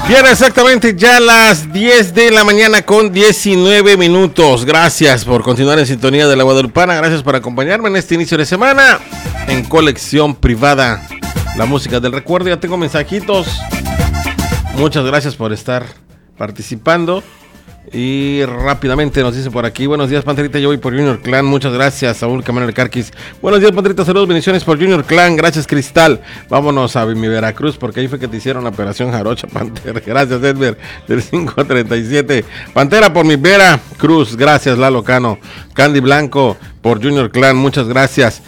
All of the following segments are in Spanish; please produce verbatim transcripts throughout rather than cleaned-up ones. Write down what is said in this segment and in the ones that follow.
Bien, exactamente ya las diez de la mañana con diecinueve minutos. Gracias por continuar en sintonía de la Guadalupana. Gracias por acompañarme en este inicio de semana en Colección Privada, la música del recuerdo. Ya tengo mensajitos. Muchas gracias por estar participando. Y rápidamente nos dice por aquí: buenos días, Panterita, yo voy por Junior Clan. Muchas gracias, Saúl Camarero Carquis. Buenos días, Panterita, saludos, bendiciones por Junior Clan. Gracias, Cristal. Vámonos a mi Veracruz, porque ahí fue que te hicieron la operación Jarocha, Pantera. Gracias, Edver, del cinco treinta y siete. Pantera por mi Veracruz. Gracias, Lalo Cano. Candy Blanco por Junior Clan, muchas gracias.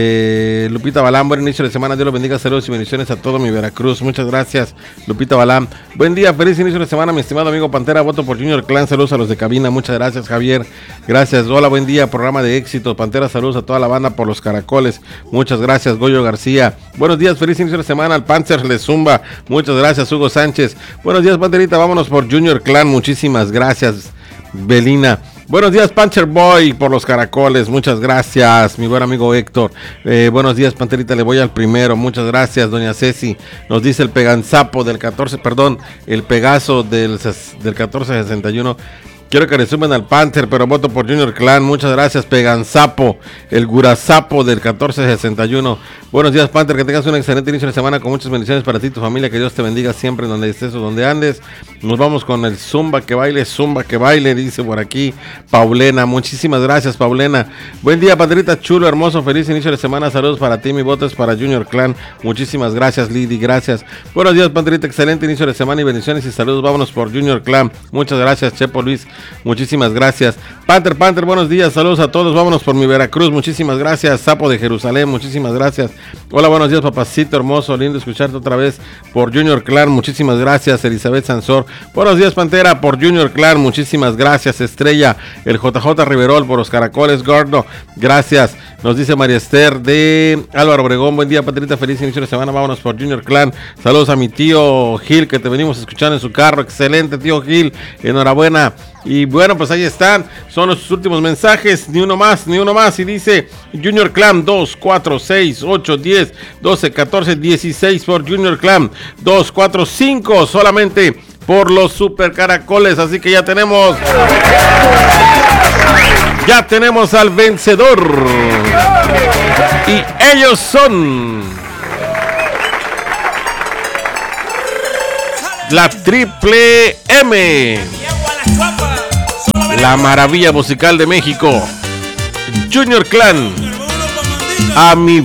eh, Lupita Balam, buen inicio de semana, Dios los bendiga, saludos y bendiciones a todo mi Veracruz. Muchas gracias, Lupita Balam. Buen día, feliz inicio de semana, mi estimado amigo Pantera, voto por Junior Clan, saludos a los de cabina, muchas gracias, Javier. Gracias, hola, buen día, programa de éxito, Pantera, saludos a toda la banda por los caracoles, muchas gracias, Goyo García. Buenos días, feliz inicio de semana, al Panzer Le Zumba, muchas gracias, Hugo Sánchez. Buenos días, Panterita, vámonos por Junior Clan, muchísimas gracias, Belina. Buenos días, Pancher Boy, por los caracoles, muchas gracias, mi buen amigo Héctor. Eh, buenos días, Panterita, le voy al primero, muchas gracias, doña Ceci. Nos dice el Peganzapo del catorce, perdón, el Pegaso del, del catorce sesenta y uno. Quiero que le sumen al Panther, pero voto por Junior Clan. Muchas gracias, Peganzapo, el Gurazapo del catorce sesenta y uno. Buenos días, Panther, que tengas un excelente inicio de semana con muchas bendiciones para ti y tu familia. Que Dios te bendiga siempre en donde estés o donde andes. Nos vamos con el Zumba que baile, Zumba que baile, dice por aquí Paulena. Muchísimas gracias, Paulena. Buen día, Panterita, chulo, hermoso, feliz inicio de semana. Saludos para ti, mi voto es para Junior Clan. Muchísimas gracias, Lidi, gracias. Buenos días, Panterita, excelente inicio de semana y bendiciones y saludos. Vámonos por Junior Clan. Muchas gracias, Chepo Luis. Muchísimas gracias. Panther, Panther, buenos días, saludos a todos. Vámonos por mi Veracruz. Muchísimas gracias, Sapo de Jerusalén. Muchísimas gracias. Hola, buenos días, papacito hermoso, lindo escucharte otra vez por Junior Clan. Muchísimas gracias, Elizabeth Sansor. Buenos días, Pantera, por Junior Clan. Muchísimas gracias, Estrella, el J J Riverol por los caracoles, Gordo. Gracias. Nos dice María Esther de Álvaro Obregón. Buen día, Patrita, feliz inicio de semana. Vámonos por Junior Clan. Saludos a mi tío Gil, que te venimos escuchando en su carro. Excelente, tío Gil. Enhorabuena. Y bueno, pues ahí están. Son los últimos mensajes. Ni uno más, ni uno más. Y dice Junior Clan dos, cuatro, seis, ocho, diez, doce, catorce, dieciséis por Junior Clan. dos, cuatro, cinco solamente por los super caracoles. Así que ya tenemos. Ya tenemos al vencedor. Y ellos son la Triple M, la maravilla musical de México, Junior Clan, a mi